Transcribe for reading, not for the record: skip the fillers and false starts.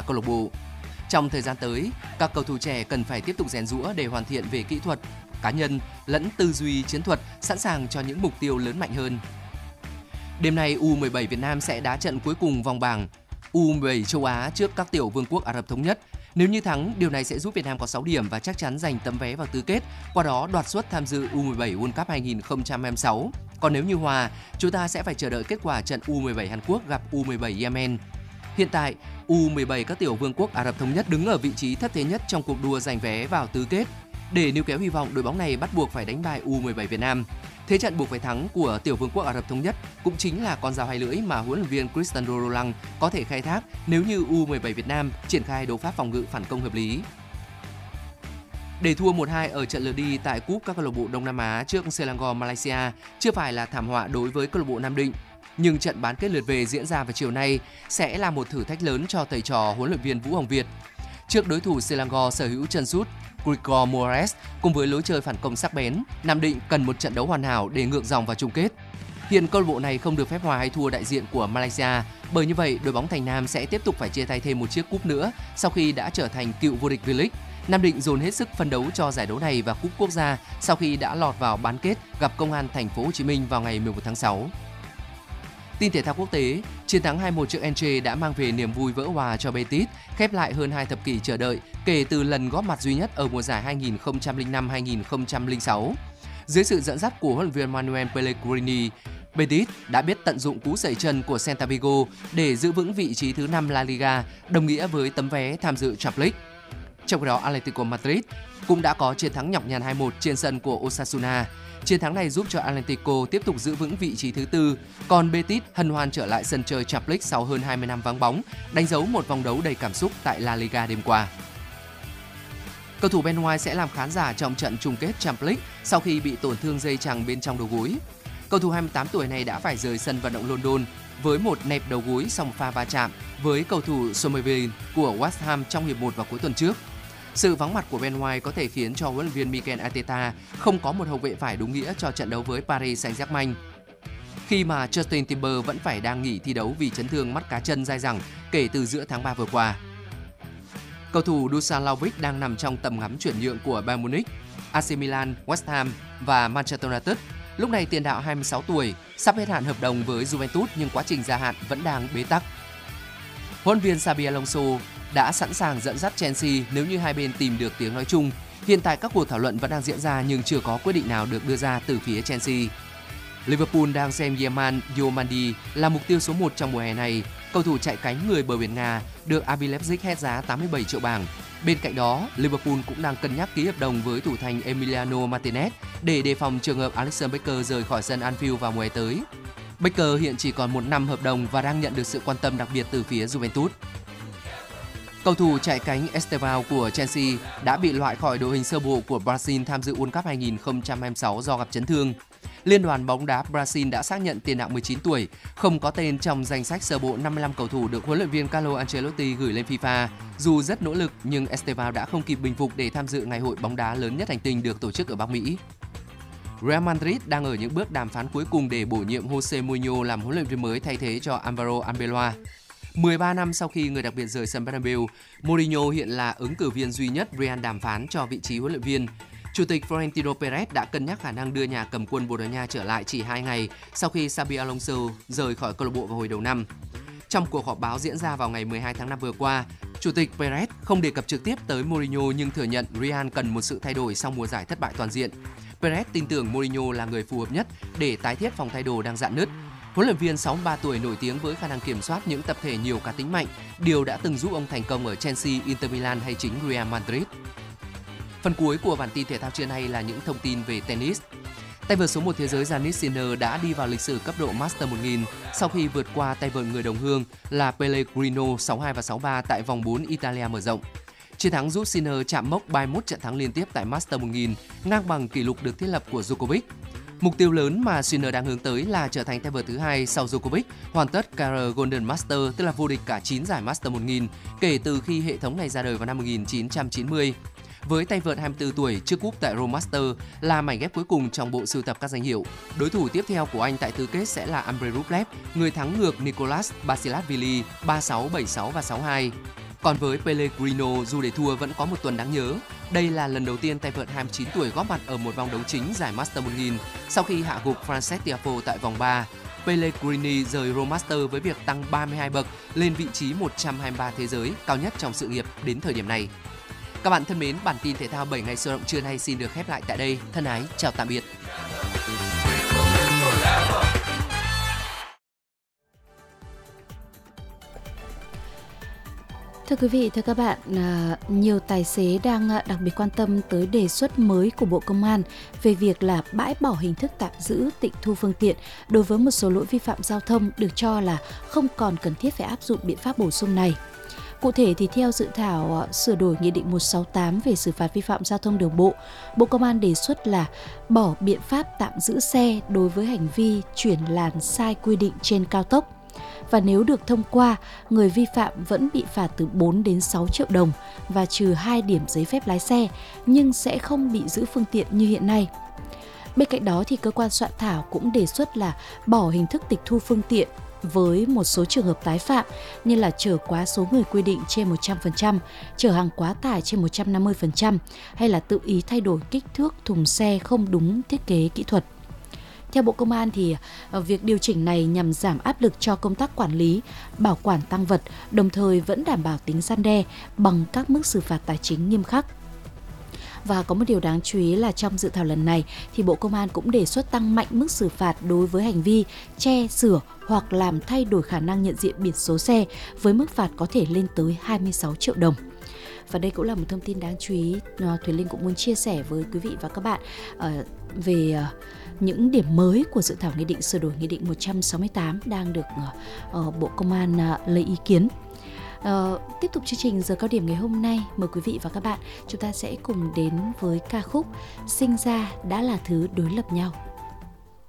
câu lạc bộ. Trong thời gian tới, các cầu thủ trẻ cần phải tiếp tục rèn giũa để hoàn thiện về kỹ thuật, cá nhân lẫn tư duy chiến thuật, sẵn sàng cho những mục tiêu lớn mạnh hơn. Đêm nay, U17 Việt Nam sẽ đá trận cuối cùng vòng bảng U17 châu Á trước các tiểu vương quốc Ả Rập Thống Nhất. Nếu như thắng, điều này sẽ giúp Việt Nam có 6 điểm và chắc chắn giành tấm vé vào tứ kết, qua đó đoạt suất tham dự U17 World Cup 2026. Còn nếu như hòa, chúng ta sẽ phải chờ đợi kết quả trận U17 Hàn Quốc gặp U17 Yemen. Hiện tại, U17 các tiểu vương quốc Ả Rập Thống Nhất đứng ở vị trí thấp thế nhất trong cuộc đua giành vé vào tứ kết. Để níu kéo hy vọng, đội bóng này bắt buộc phải đánh bại U17 Việt Nam. Thế trận buộc phải thắng của tiểu vương quốc Ả Rập Thống Nhất cũng chính là con dao hai lưỡi mà huấn luyện viên Cristiano Ronaldo có thể khai thác nếu như U17 Việt Nam triển khai đấu pháp phòng ngự phản công hợp lý. Để thua 1-2 ở trận lượt đi tại cúp các câu lạc bộ Đông Nam Á trước Selangor Malaysia chưa phải là thảm họa đối với câu lạc bộ Nam Định, nhưng trận bán kết lượt về diễn ra vào chiều nay sẽ là một thử thách lớn cho thầy trò huấn luyện viên Vũ Hồng Việt. Trước đối thủ Selangor sở hữu chân sút Gregor Moraes cùng với lối chơi phản công sắc bén, Nam Định cần một trận đấu hoàn hảo để ngược dòng vào chung kết. Hiện câu lạc bộ này không được phép hòa hay thua đại diện của Malaysia, bởi như vậy đội bóng Thành Nam sẽ tiếp tục phải chia tay thêm một chiếc cúp nữa sau khi đã trở thành cựu vô địch V-League. Nam Định dồn hết sức phân đấu cho giải đấu này và cúp quốc gia sau khi đã lọt vào bán kết gặp Công an Thành phố Hồ Chí Minh vào ngày 11 tháng 6. Tin thể thao quốc tế, chiến thắng 2-1 trước Elche đã mang về niềm vui vỡ hòa cho Betis, khép lại hơn 2 thập kỷ chờ đợi kể từ lần góp mặt duy nhất ở mùa giải 2005-2006. Dưới sự dẫn dắt của huấn luyện viên Manuel Pellegrini, Betis đã biết tận dụng cú sẩy chân của Celta Vigo để giữ vững vị trí thứ 5 La Liga, đồng nghĩa với tấm vé tham dự Champions League. Trong khi đó, Atletico Madrid cũng đã có chiến thắng nhọc nhằn 2-1 trên sân của Osasuna. Chiến thắng này giúp cho Atletico tiếp tục giữ vững vị trí thứ 4, còn Betis hân hoan trở lại sân chơi Champions League sau hơn 20 năm vắng bóng, đánh dấu một vòng đấu đầy cảm xúc tại La Liga đêm qua. Cầu thủ Ben White sẽ làm khán giả trong trận chung kết Champions League sau khi bị tổn thương dây chằng bên trong đầu gối. Cầu thủ 28 tuổi này đã phải rời sân vận động London với một nẹp đầu gối sau một pha va chạm với cầu thủ Somerville của West Ham trong hiệp 1 vào cuối tuần trước. Sự vắng mặt của Ben White có thể khiến cho huấn luyện viên Mikel Arteta không có một hậu vệ phải đúng nghĩa cho trận đấu với Paris Saint-Germain, khi mà Justin Timber vẫn phải đang nghỉ thi đấu vì chấn thương mắt cá chân dai dẳng kể từ giữa tháng 3 vừa qua. Cầu thủ Dusan Vlahovic đang nằm trong tầm ngắm chuyển nhượng của Bayern Munich, AC Milan, West Ham và Manchester United. Lúc này tiền đạo 26 tuổi sắp hết hạn hợp đồng với Juventus nhưng quá trình gia hạn vẫn đang bế tắc. Huấn luyện viên Xabi Alonso đã sẵn sàng dẫn dắt Chelsea nếu như hai bên tìm được tiếng nói chung. Hiện tại các cuộc thảo luận vẫn đang diễn ra nhưng chưa có quyết định nào được đưa ra từ phía Chelsea. Liverpool đang xem Yeman Diomandi là mục tiêu số 1 trong mùa hè này. Cầu thủ chạy cánh người bờ biển Nga được RB Leipzig hét giá 87 triệu bảng. Bên cạnh đó, Liverpool cũng đang cân nhắc ký hợp đồng với thủ thành Emiliano Martinez để đề phòng trường hợp Alisson Becker rời khỏi sân Anfield vào mùa hè tới. Becker hiện chỉ còn 1 năm hợp đồng và đang nhận được sự quan tâm đặc biệt từ phía Juventus. Cầu thủ chạy cánh Estevao của Chelsea đã bị loại khỏi đội hình sơ bộ của Brazil tham dự World Cup 2026 do gặp chấn thương. Liên đoàn bóng đá Brazil đã xác nhận tiền đạo 19 tuổi không có tên trong danh sách sơ bộ 55 cầu thủ được huấn luyện viên Carlo Ancelotti gửi lên FIFA. Dù rất nỗ lực nhưng Estevao đã không kịp bình phục để tham dự ngày hội bóng đá lớn nhất hành tinh được tổ chức ở Bắc Mỹ. Real Madrid đang ở những bước đàm phán cuối cùng để bổ nhiệm Jose Mourinho làm huấn luyện viên mới thay thế cho Alvaro Arbeloa. 13 năm sau khi người đặc biệt rời sân Bernabeu, Mourinho hiện là ứng cử viên duy nhất Real đàm phán cho vị trí huấn luyện viên. Chủ tịch Florentino Perez đã cân nhắc khả năng đưa nhà cầm quân Bồ Đào Nha trở lại chỉ 2 ngày sau khi Xabi Alonso rời khỏi câu lạc bộ vào hồi đầu năm. Trong cuộc họp báo diễn ra vào ngày 12 tháng 5 vừa qua, Chủ tịch Perez không đề cập trực tiếp tới Mourinho nhưng thừa nhận Real cần một sự thay đổi sau mùa giải thất bại toàn diện. Perez tin tưởng Mourinho là người phù hợp nhất để tái thiết phòng thay đồ đang rạn nứt. Huấn luyện viên 63 tuổi nổi tiếng với khả năng kiểm soát những tập thể nhiều cá tính mạnh, điều đã từng giúp ông thành công ở Chelsea, Inter Milan hay chính Real Madrid. Phần cuối của bản tin thể thao trưa nay là những thông tin về tennis. Tay vợt số 1 thế giới Jannik Sinner đã đi vào lịch sử cấp độ Master 1000 sau khi vượt qua tay vợt người đồng hương là Pellegrino 62 và 63 tại vòng 4 Italia mở rộng. Chiến thắng giúp Sinner chạm mốc 31 trận thắng liên tiếp tại Master 1000, ngang bằng kỷ lục được thiết lập của Djokovic. Mục tiêu lớn mà Sinner đang hướng tới là trở thành tay vợt thứ 2 sau Djokovic, hoàn tất career Golden Master, tức là vô địch cả 9 giải Master 1000 kể từ khi hệ thống này ra đời vào năm 1990. Với tay vợt 24 tuổi, chiếc cúp tại Rome Master là mảnh ghép cuối cùng trong bộ sưu tập các danh hiệu. Đối thủ tiếp theo của anh tại tứ kết sẽ là Andrei Rublev, người thắng ngược Nicolas Basilashvili 3-6, 7-6 và 6-2. Còn với Pellegrino, dù để thua vẫn có một tuần đáng nhớ. Đây là lần đầu tiên tay vợt 29 tuổi góp mặt ở một vòng đấu chính giải Master 1000 sau khi hạ gục Frances Tiafoe tại vòng 3. Pellegrini rời Roadmaster với việc tăng 32 bậc lên vị trí 123 thế giới, cao nhất trong sự nghiệp đến thời điểm này. Các bạn thân mến, bản tin thể thao 7 ngày sôi động trưa nay xin được khép lại tại đây. Thân ái, chào tạm biệt. Thưa quý vị, thưa các bạn, nhiều tài xế đang đặc biệt quan tâm tới đề xuất mới của Bộ Công an về việc là bãi bỏ hình thức tạm giữ, tịch thu phương tiện đối với một số lỗi vi phạm giao thông được cho là không còn cần thiết phải áp dụng biện pháp bổ sung này. Cụ thể thì theo dự thảo sửa đổi Nghị định 168 về xử phạt vi phạm giao thông đường bộ, Bộ Công an đề xuất là bỏ biện pháp tạm giữ xe đối với hành vi chuyển làn sai quy định trên cao tốc. Và nếu được thông qua, người vi phạm vẫn bị phạt từ 4 đến 6 triệu đồng và trừ 2 điểm giấy phép lái xe, nhưng sẽ không bị giữ phương tiện như hiện nay. Bên cạnh đó thì cơ quan soạn thảo cũng đề xuất là bỏ hình thức tịch thu phương tiện với một số trường hợp tái phạm như là chở quá số người quy định trên 100%, chở hàng quá tải trên 150% hay là tự ý thay đổi kích thước thùng xe không đúng thiết kế kỹ thuật. Theo Bộ Công an thì việc điều chỉnh này nhằm giảm áp lực cho công tác quản lý, bảo quản tang vật, đồng thời vẫn đảm bảo tính răn đe bằng các mức xử phạt tài chính nghiêm khắc. Và có một điều đáng chú ý là trong dự thảo lần này thì Bộ Công an cũng đề xuất tăng mạnh mức xử phạt đối với hành vi che, sửa hoặc làm thay đổi khả năng nhận diện biển số xe với mức phạt có thể lên tới 26 triệu đồng. Và đây cũng là một thông tin đáng chú ý Thùy Linh cũng muốn chia sẻ với quý vị và các bạn về những điểm mới của dự thảo nghị định sửa đổi Nghị định 168 đang được Bộ Công an lấy ý kiến. Tiếp tục chương trình giờ cao điểm ngày hôm nay, mời quý vị và các bạn chúng ta sẽ cùng đến với ca khúc Sinh ra đã là thứ đối lập nhau.